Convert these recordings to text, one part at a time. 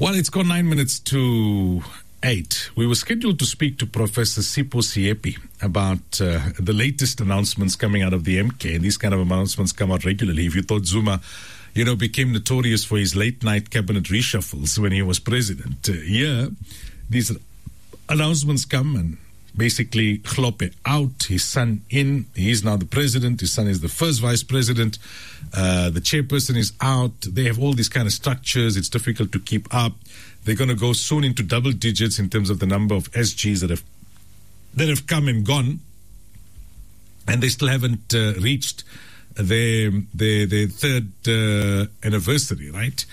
Well, it's gone 9 minutes to 8. We were scheduled to speak to Professor Sipho Siepi about the latest announcements coming out of the MK. And these kind of announcements come out regularly. If you thought Zuma, became notorious for his late-night cabinet reshuffles when he was president, these announcements come and basically Hlophe out, his son in. He's now the president. His son is the first vice president. The chairperson is out. They have all these kind of structures. It's difficult to keep up. They're going to go soon into double digits in terms of the number of SGs that have come and gone, and they still haven't reached their third anniversary, right?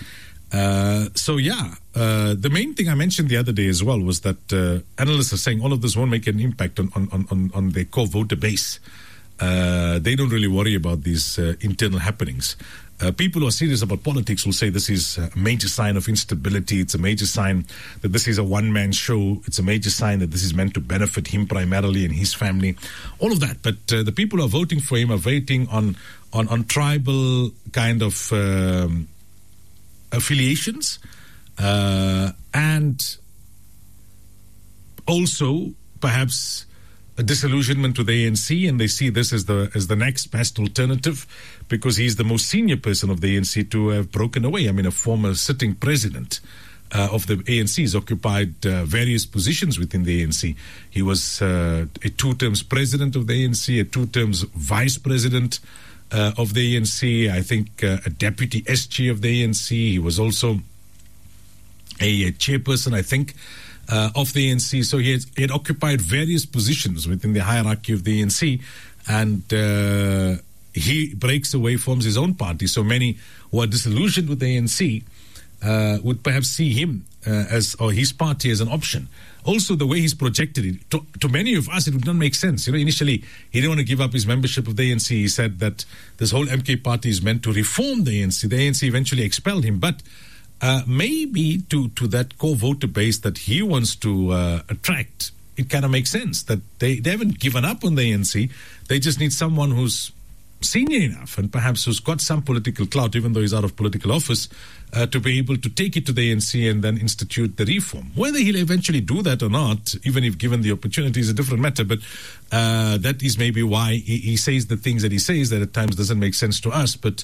The main thing I mentioned the other day as well was that analysts are saying all of this won't make an impact on their core voter base. They don't really worry about these internal happenings. People who are serious about politics will say this is a major sign of instability. It's a major sign that this is a one-man show. It's a major sign that this is meant to benefit him primarily and his family. All of that. But the people who are voting for him are voting on tribal kind of affiliations and also perhaps a disillusionment with the ANC, and they see this as the next best alternative because he's the most senior person of the ANC to have broken away. I mean, a former sitting president of the ANC has occupied various positions within the ANC. He was a 2 terms president of the ANC, a 2 terms vice president of the ANC, I think a deputy SG of the ANC. He was also a chairperson, I think, of the ANC. So he had occupied various positions within the hierarchy of the ANC, and he breaks away, forms his own party. So many who are disillusioned with the ANC would perhaps see him or his party as an option. Also, the way he's projected it, to many of us, it would not make sense. Initially, he didn't want to give up his membership of the ANC. He said that this whole MK party is meant to reform the ANC. The ANC eventually expelled him, but maybe to that core voter base that he wants to attract, it kind of makes sense that they haven't given up on the ANC. They just need someone who's senior enough and perhaps who's got some political clout, even though he's out of political office, to be able to take it to the ANC and then institute the reform. Whether he'll eventually do that or not, even if given the opportunity, is a different matter. But that is maybe why he says the things that he says that at times doesn't make sense to us, but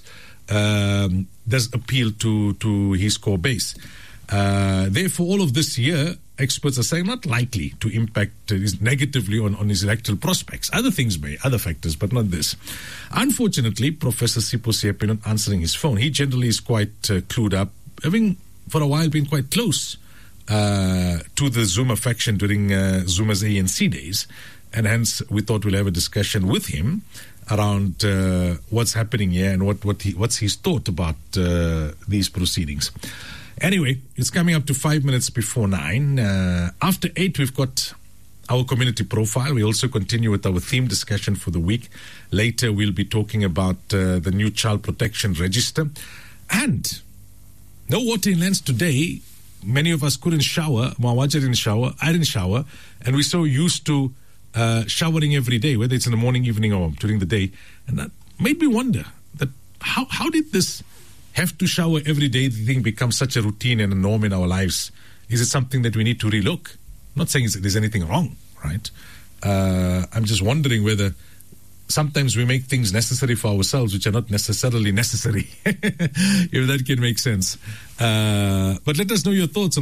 does appeal to his core base. Therefore, all of this year, experts are saying not likely to impact negatively on his electoral prospects. Other things may, other factors, but not this. Unfortunately, Professor Sipho Siepi not answering his phone. He generally is quite clued up, having for a while been quite close to the Zuma faction during Zuma's ANC days, and hence we thought we'll have a discussion with him around what's happening here and what's his thought about these proceedings. Anyway, it's coming up to 5 minutes before 9. After 8, we've got our community profile. We also continue with our theme discussion for the week. Later, we'll be talking about the new child protection register. And no water in Lens today. Many of us couldn't shower. Mawaja didn't shower. I didn't shower. And we're so used to showering every day, whether it's in the morning, evening, or during the day. And that made me wonder that how did this have to shower every day thing become such a routine and a norm in our lives? Is it something that we need to relook? I'm not saying there's anything wrong, right? I'm just wondering whether sometimes we make things necessary for ourselves which are not necessarily necessary, if that can make sense. But let us know your thoughts on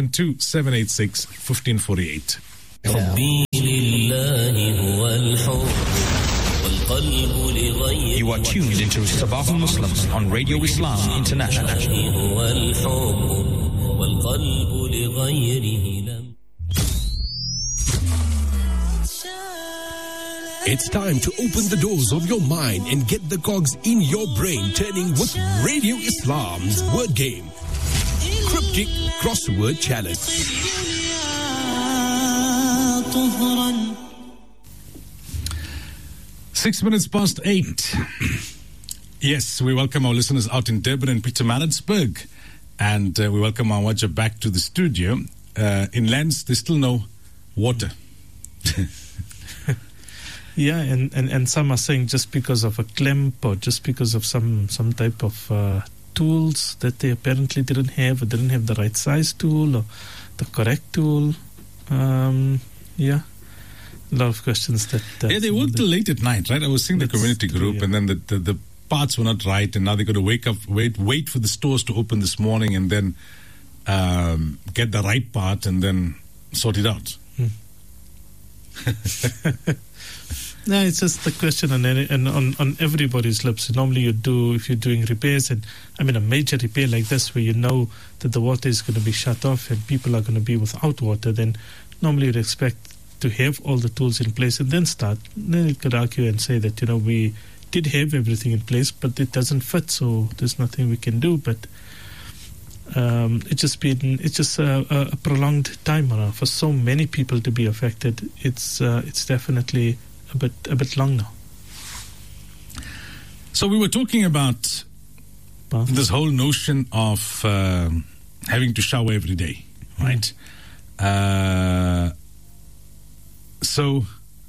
072-786-1548. You are tuned into Sabah Muslims on Radio Islam International. It's time to open the doors of your mind and get the cogs in your brain turning with Radio Islam's word game. Cryptic Crossword Challenge. 6 minutes past 8. Yes, we welcome our listeners out in Durban and Pietermaritzburg. And we welcome our Waja back to the studio. In Lens, there's still no water. Yeah, and some are saying just because of a clamp or just because of some type of tools that they apparently didn't have, or didn't have the right size tool or the correct tool. A lot of questions that they worked till late at night, right? I was seeing the community group, and then the parts were not right, and now they got to wait for the stores to open this morning, and then get the right part, and then sort it out. No, it's just the question on everybody's lips. Normally you do, if you're doing repairs, and I mean a major repair like this where you know that the water is going to be shut off and people are going to be without water, then normally you'd expect to have all the tools in place and then start. Then you could argue and say that, we did have everything in place, but it doesn't fit, so there's nothing we can do. But it's just a prolonged time for so many people to be affected. It's definitely a bit long now. So we were talking about this whole notion of having to shower every day, right? So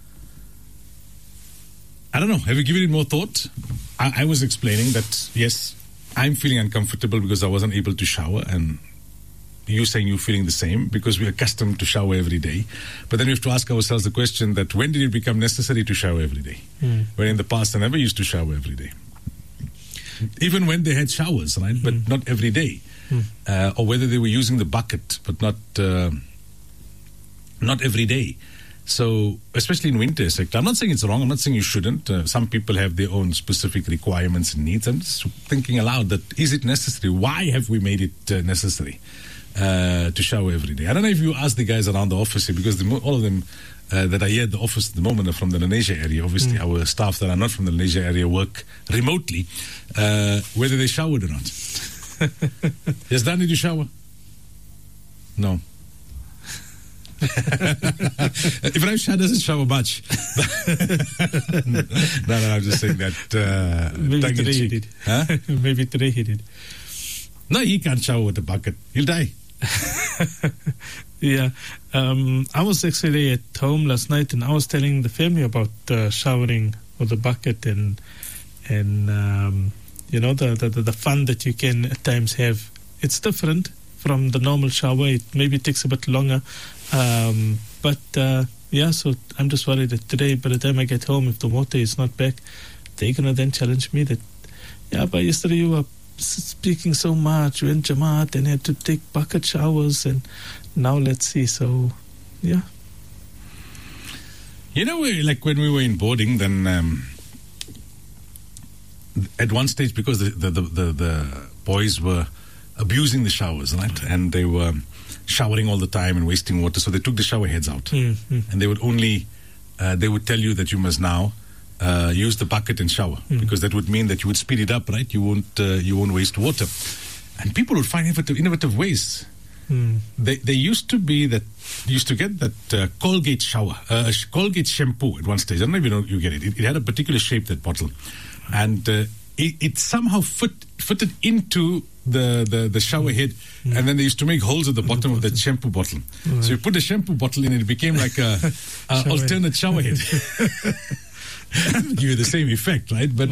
I don't know. Have you given it more thought? I was explaining that, yes, I'm feeling uncomfortable because I wasn't able to shower, and you're saying you're feeling the same because we're accustomed to shower every day. But then we have to ask ourselves the question that when did it become necessary to shower every day? When in the past I never used to shower every day. Even when they had showers, right? But not every day. Or whether they were using the bucket, but not every day. So, especially in winter sector, I'm not saying it's wrong. I'm not saying you shouldn't. Some people have their own specific requirements and needs. I'm just thinking aloud that is it necessary? Why have we made it necessary to shower every day? I don't know if you ask the guys around the office here, because all of them that are here at the office at the moment are from the Lenasia area. Obviously, our staff that are not from the Lenasia area work remotely, whether they showered or not. Yes, Dan, did you shower? No. Ibrahim Shah doesn't shower much. No, I'm just saying that. Maybe today he did. Huh? Maybe today he did. No, he can't shower with a bucket. He'll die. Yeah. I was actually at home last night, and I was telling the family about showering with a bucket and the fun that you can at times have. It's different from the normal shower. It maybe takes a bit longer. So I'm just worried that today, by the time I get home, if the water is not back, they're going to then challenge me that, but yesterday you were speaking so much, you went Jamaat and had to take bucket showers, and now let's see. So, yeah. Like when we were in boarding, then at one stage, because the boys were abusing the showers, right? And they were showering all the time and wasting water, so they took the shower heads out. And they would they would tell you that you must now use the bucket and shower, because that would mean that you would speed it up, right? You won't waste water. And people would find innovative ways. They used to get that Colgate shower, Colgate shampoo at one stage. I don't know if you get it. It had a particular shape, that bottle, and it somehow fitted into the shower head, and then they used to make holes at the bottom of that shampoo bottle. Right. So you put the shampoo bottle in, and it became like a alternate shower head. Give you the same effect, right? But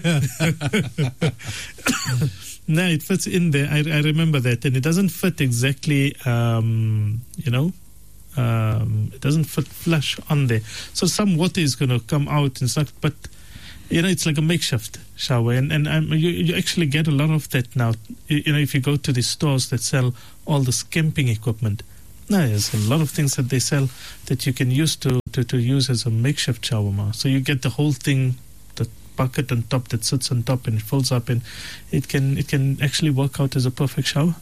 no, it fits in there. I remember that, and it doesn't fit exactly. It doesn't fit flush on there. So some water is going to come out and stuff, but it's like a makeshift shower, and you actually get a lot of that now. If you go to the stores that sell all this camping equipment, there's a lot of things that they sell that you can use to use as a makeshift shower. So you get the whole thing, the bucket on top that sits on top and it folds up, and it can actually work out as a perfect shower.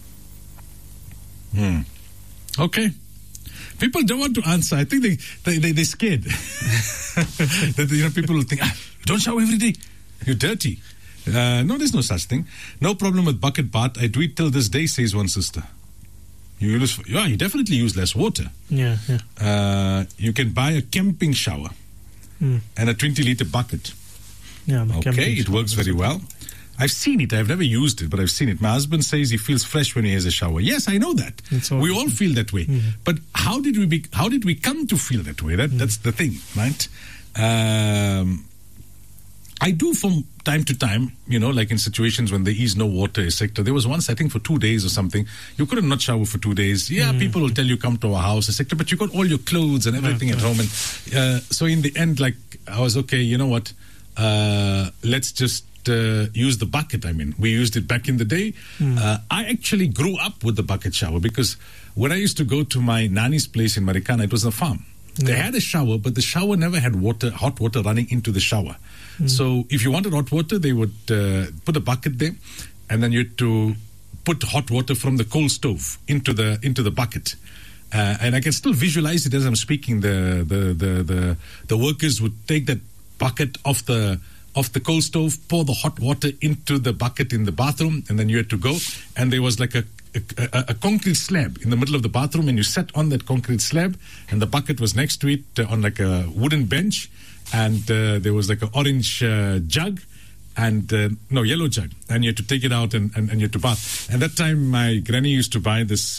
Okay. People don't want to answer. I think they're scared. That people will think, you don't shower every day, you're dirty. No, there's no such thing. No problem with bucket bath. I do it till this day, says one sister. You definitely use less water. Yeah. You can buy a camping shower and a 20-liter bucket. Yeah. Okay, it works very well. I've seen it. I've never used it, but I've seen it. My husband says he feels fresh when he has a shower. Yes, I know that. We all feel that way. But how did we come to feel that way? That's the thing, right? I do from time to time, like in situations when there is no water, etc. There was once, I think, for 2 days or something, you couldn't not shower for 2 days. Yeah, people will tell you, come to our house, etc. But you got all your clothes and everything at home. And so in the end, I was, okay, you know what? Let's just use the bucket. I mean, we used it back in the day. I actually grew up with the bucket shower because when I used to go to my nanny's place in Marikana, it was a farm. They had a shower, but the shower never had hot water running into the shower. So if you wanted hot water, they would put a bucket there, and then you had to put hot water from the coal stove into the bucket. And I can still visualize it as I'm speaking. The workers would take that bucket off the coal stove, pour the hot water into the bucket in the bathroom, and then you had to go. And there was like a concrete slab in the middle of the bathroom, and you sat on that concrete slab, and the bucket was next to it on like a wooden bench, and there was like an orange jug, and yellow jug, and you had to take it out and you had to bath. And that time my granny used to buy this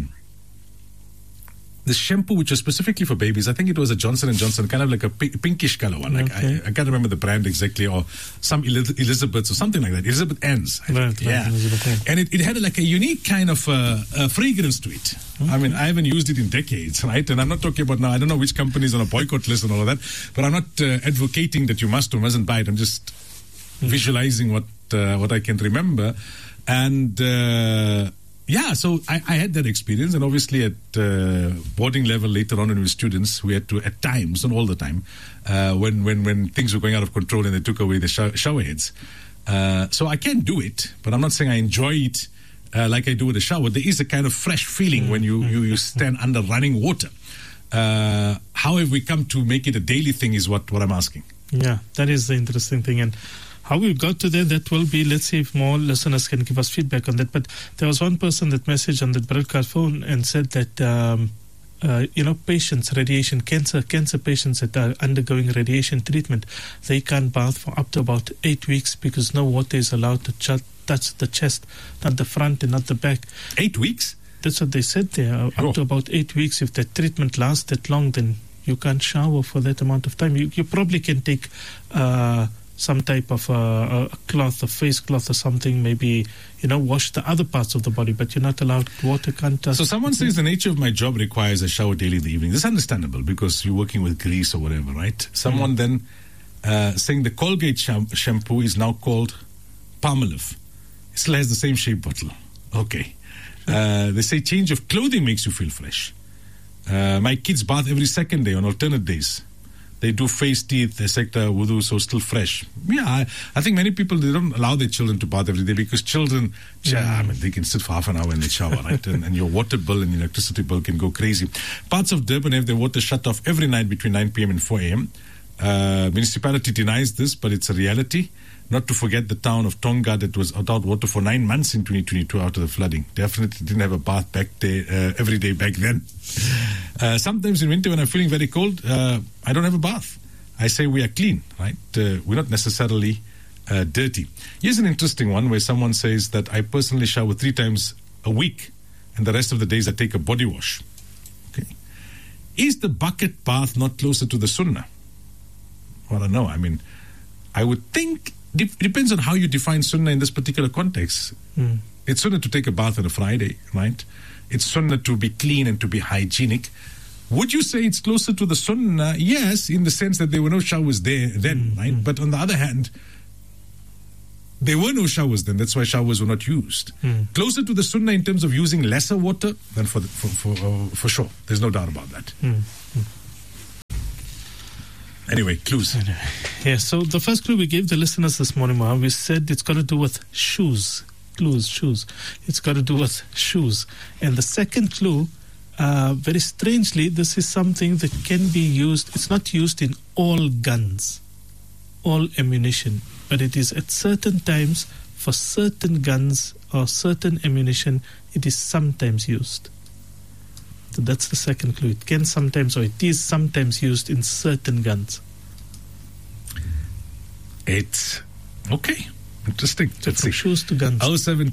shampoo which was specifically for babies. I think it was a Johnson & Johnson, kind of like a pinkish color one. I can't remember the brand exactly, or some Elizabeth's or something like that. Elizabeth Ann's. Yeah. And it had like a unique kind of fragrance to it. I mean, I haven't used it in decades, right? And I'm not talking about now, I don't know which company's on a boycott list and all of that, but I'm not advocating that you must or mustn't buy it. I'm just visualizing what I can remember. And so I had that experience, and obviously at boarding level later on when we were students, we had to, at times, not all the time, when things were going out of control and they took away the shower heads. So I can do it, but I'm not saying I enjoy it like I do with a shower. There is a kind of fresh feeling when you stand under running water. How have we come to make it a daily thing is what I'm asking. Yeah, that is the interesting thing. And how we got to there, that will be, let's see if more listeners can give us feedback on that. But there was one person that messaged on the broadcast phone and said that, patients, radiation, cancer patients that are undergoing radiation treatment, they can't bath for up to about 8 weeks because no water is allowed to touch the chest, not the front and not the back. 8 weeks? That's what they said there. Up to about 8 weeks. If the treatment lasts that long, then you can't shower for that amount of time. You probably can take some type of a cloth, a face cloth or something, maybe, wash the other parts of the body, but you're not allowed, water can't touch. So someone says the nature of my job requires a shower daily in the evening. That's understandable because you're working with grease or whatever, right? Someone then saying the Colgate shampoo is now called Palmolive. It still has the same shape bottle. Okay. They say change of clothing makes you feel fresh. My kids bath every second day on alternate days. They do face, teeth, etc., wudu, so still fresh. Yeah, I think many people, they don't allow their children to bath every day because children, they can sit for half an hour in the shower, right? And your water bill and electricity bill can go crazy. Parts of Durban have their water shut off every night between 9 p.m. and 4 a.m. Municipality denies this, but it's a reality. Not to forget the town of Tonga that was without water for 9 months in 2022 after the flooding. Definitely didn't have a bath back there every day back then. Sometimes in winter when I'm feeling very cold, I don't have a bath. I say we are clean, right? We're not necessarily dirty. Here's an interesting one where someone says that I personally shower 3 times a week and the rest of the days I take a body wash. Okay. Is the bucket bath not closer to the sunnah? Well, I don't know. I mean, I would think it depends on how you define sunnah in this particular context. It's sunnah to take a bath on a Friday, right? It's sunnah to be clean and to be hygienic. Would you say it's closer to the sunnah? Yes, in the sense that there were no showers there then, right? But on the other hand, there were no showers then. That's why showers were not used. Closer to the sunnah in terms of using lesser water than for sure. There's no doubt about that. Anyway, clues. Yeah, so the first clue we gave the listeners this morning, Moha, we said it's got to do with shoes. Shoes. It's got to do with shoes. And the second clue, very strangely, this is something that can be used. It's not used in all guns, all ammunition, but it is at certain times for certain guns or certain ammunition, it is sometimes used. So that's the second clue. It can sometimes, or it is sometimes used in certain guns. It's okay. Interesting. So from shoes to guns.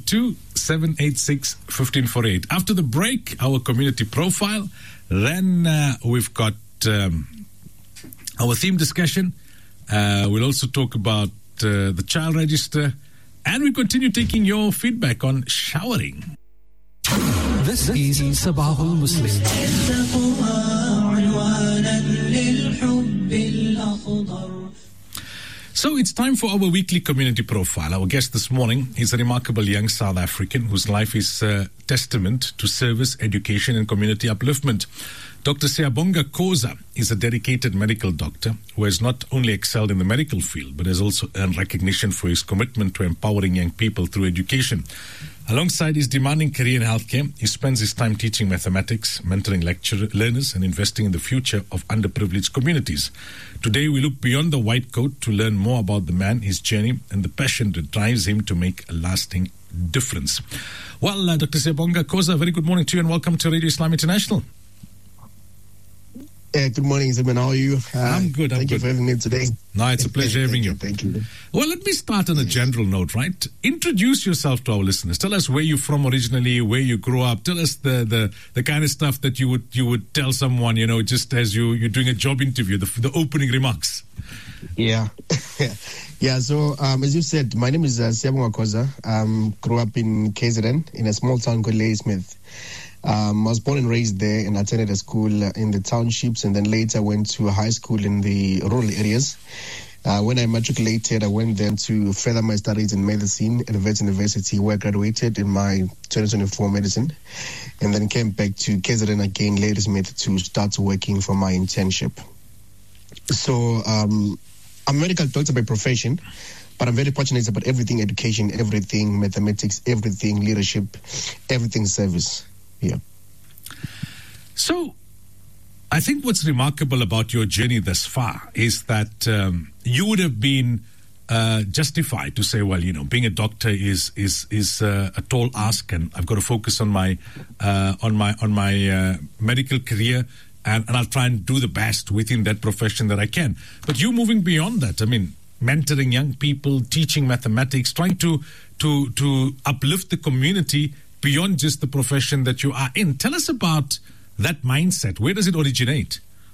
072-786-1548. After the break, our community profile. Then we've got our theme discussion. We'll also talk about the child register, and we continue taking your feedback on showering. This is Sabahul Muslim. So it's time for our weekly community profile. Our guest this morning is a remarkable young South African whose life is a testament to service, education and community upliftment. Dr. Siyabonga Khoza is a dedicated medical doctor who has not only excelled in the medical field but has also earned recognition for his commitment to empowering young people through education. Alongside his demanding career in healthcare, he spends his time teaching mathematics, mentoring learners, and investing in the future of underprivileged communities. Today, we look beyond the white coat to learn more about the man, his journey, and the passion that drives him to make a lasting difference. Well, Dr. Siyabonga Khoza, very good morning to you and welcome to Radio Islam International. Good morning, Zibin. How are you? I'm good. Thank you for having me today. No, it's a pleasure having you. Thank you. Well, let me start on a general note, right? Introduce yourself to our listeners. Tell us where you're from originally, where you grew up. Tell us the kind of stuff that you would tell someone, just as you're doing a job interview, the opening remarks. Yeah. Yeah, so as you said, my name is Siyabonga Khoza. Grew up in KZN, in a small town called Ladysmith. I was born and raised there and attended a school in the townships, and then later went to a high school in the rural areas. When I matriculated, I went then to further my studies in medicine at Wits University, where I graduated in my 2024 medicine, and then came back to KZN again, Ladysmith, to start working for my internship. So I'm a medical doctor by profession, but I'm very passionate about everything education, everything mathematics, everything leadership, everything service. Yeah. So, I think what's remarkable about your journey thus far is that you would have been justified to say, well, being a doctor is a tall ask, and I've got to focus on my medical career, and I'll try and do the best within that profession that I can. But you moving beyond that, I mean, mentoring young people, teaching mathematics, trying to uplift the community beyond just the profession that you are in. Tell us about that mindset. Where does it originate?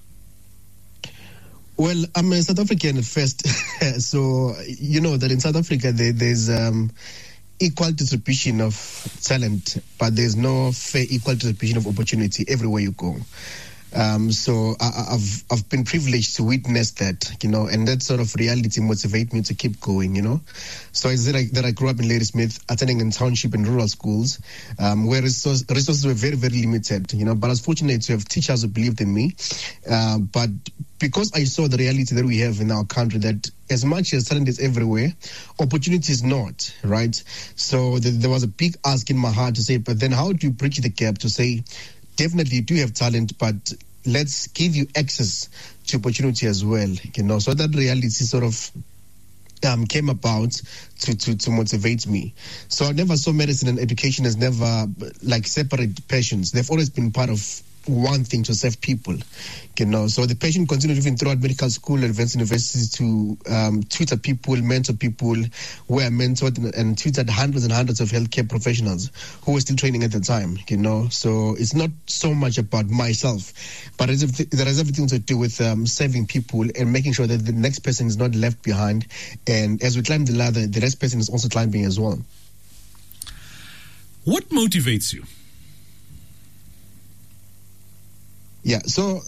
Well, I'm a South African first. So, you know that in South Africa, there's equal distribution of talent, but there's no fair equal distribution of opportunity everywhere you go. So I've been privileged to witness that, and that sort of reality motivates me to keep going, So it's that I grew up in Ladysmith, attending in township and rural schools, where resources were very, very limited, but I was fortunate to have teachers who believed in me. But because I saw the reality that we have in our country, that as much as talent is everywhere, opportunity is not, right? So there was a big ask in my heart to say, but then how do you bridge the gap to say, definitely you do have talent, but let's give you access to opportunity as well, So that reality sort of came about to motivate me. So I never saw medicine and education as never like separate passions. They've always been part of one thing, to serve people, So the passion continued even throughout medical school at Wits University to tutor people, mentor people, where I mentored and tutored hundreds and hundreds of healthcare professionals who were still training at the time, So it's not so much about myself, but there is everything to do with serving people and making sure that the next person is not left behind. And as we climb the ladder, the next person is also climbing as well. What motivates you? Yeah, so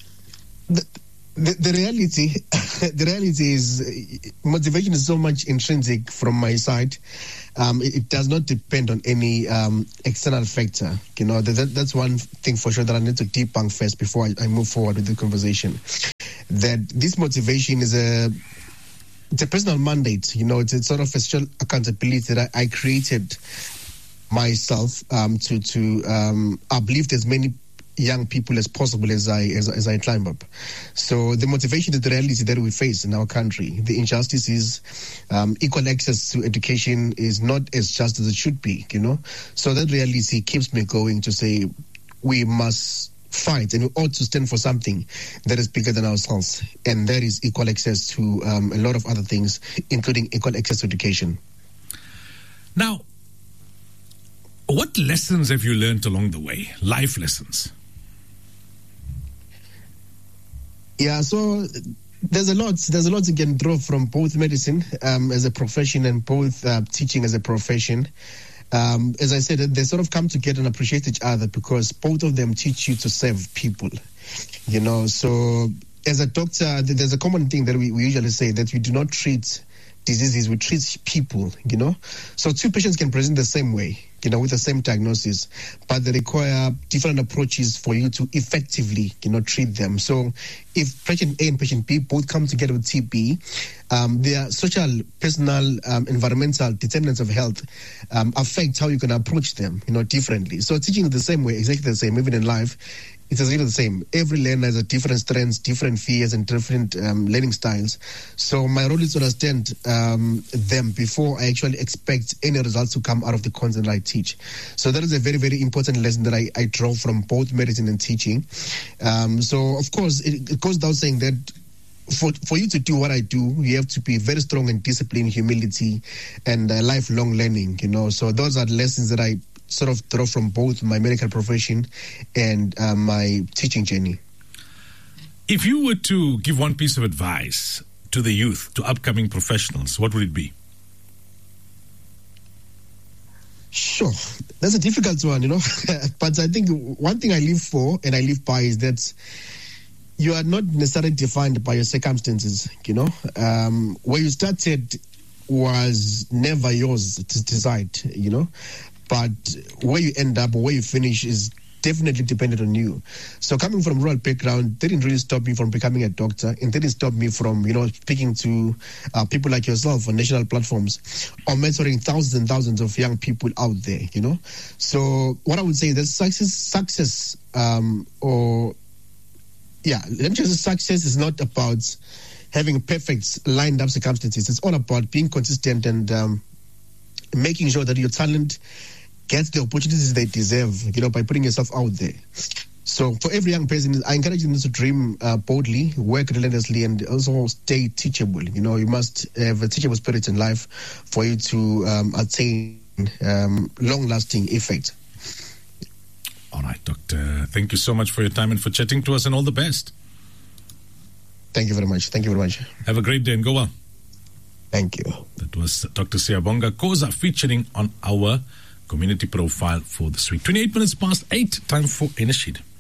the reality is motivation is so much intrinsic from my side. It does not depend on any external factor. That's one thing for sure that I need to debunk first before I move forward with the conversation. That this motivation is it's a personal mandate. It's sort of a social accountability that I created myself to uplift as many young people as possible as I climb up. So the motivation is the reality that we face in our country. The injustices, equal access to education is not as just as it should be, So that reality keeps me going to say we must fight and we ought to stand for something that is bigger than ourselves. And that is equal access to a lot of other things, including equal access to education. Now, what lessons have you learned along the way? Life lessons. Yeah, so There's a lot you can draw from both medicine as a profession and both teaching as a profession. As I said, they sort of come together and appreciate each other because both of them teach you to serve people, you know. So as a doctor, there's a common thing that we usually say, that we do not treat diseases, we treat people, you know. So two patients can present the same way, you know, with the same diagnosis, but they require different approaches for you to effectively, you know, treat them. So if patient A and patient B both come together with TB, their social, personal, environmental determinants of health affect how you can approach them, you know, differently. So teaching the same way, exactly the same, even in life, it's exactly the same. Every learner has a different strengths, different fears, and different learning styles. So my role is to understand them before I actually expect any results to come out of the content I teach. So that is a very, very important lesson that I draw from both medicine and teaching. So, of course, it goes without saying that for you to do what I do, you have to be very strong in discipline, humility, and lifelong learning, you know. So those are lessons that I sort of draw from both my medical profession and my teaching journey. If you were to give one piece of advice to the youth, to upcoming professionals, what would it be? Sure. That's a difficult one, you know. But I think one thing I live for and I live by is that you are not necessarily defined by your circumstances, you know. Where you started was never yours to decide, you know. But where you end up or where you finish is definitely dependent on you. So coming from rural background didn't really stop me from becoming a doctor, and didn't stop me from, you know, speaking to people like yourself on national platforms or mentoring thousands and thousands of young people out there, you know. So what I would say is that success is not about having perfect lined up circumstances. It's all about being consistent and making sure that your talent gets the opportunities they deserve, you know, by putting yourself out there. So for every young person, I encourage them to dream boldly, work relentlessly, and also stay teachable. You know, you must have a teachable spirit in life for you to attain long-lasting effect. All right, Doctor. Thank you so much for your time and for chatting to us, and all the best. Thank you very much. Thank you very much. Have a great day and go well. Thank you. That was Dr. Siyabonga Khoza featuring on our community profile for this week. 28 minutes past 8, time for Initiate.